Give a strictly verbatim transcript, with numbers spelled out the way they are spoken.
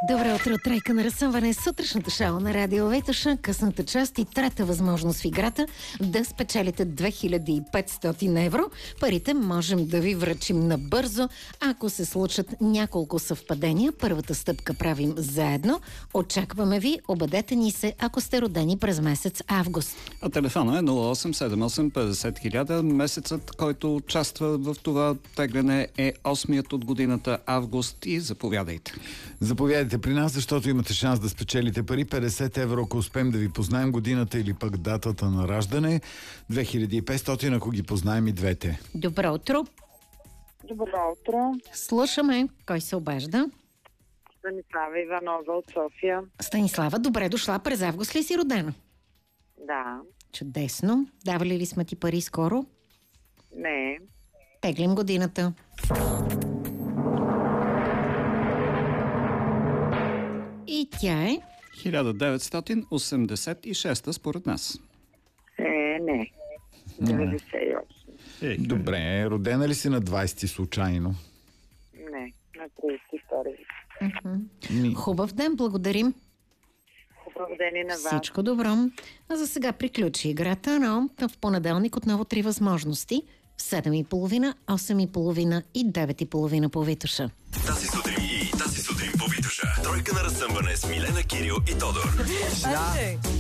Добро утро, тройка на разсъмване. Сутрешното шоу на Радио Витоша, късната част и трета възможност в играта да спечелите две хиляди и петстотин евро. Парите можем да ви връчим набързо, ако се случат няколко съвпадения. Първата стъпка правим заедно. Очакваме ви, обадете ни се, ако сте родени през месец август. А телефона е нула осем седем осем петдесет хиляди. Месецът, който участва в това тегляне, е осмият от годината август и заповядайте. Заповядайте при нас, защото имате шанс да спечелите пари. петдесет евро, ако успеем да ви познаем годината или пък датата на раждане. две хиляди и петстотин, ако ги познаем и двете. Добро утро. Добро утро. Слушаме. Кой се обажда? Станислава Иванова от София. Станислава, добре дошла. През август ли си родена? Да. Чудесно. Давали ли сме ти пари скоро? Не. Теглим годината. И тя е... хиляда деветстотин осемдесет и шеста според нас. Е, не. деветдесет и осем. Е, Добре, родена ли си на двайсети случайно? Не. На трийсет и втори. Ми... Хубав ден, благодарим. Хубав ден и на вас. Всичко добро. А за сега приключи играта, но в понеделник отново три възможности. В седем и половина, осем и половина и девет и половина по Витоша. Тази сутрин и тази сутрин по Витоша. Тройка на разсъмване с Милена, Кирил и Тодор.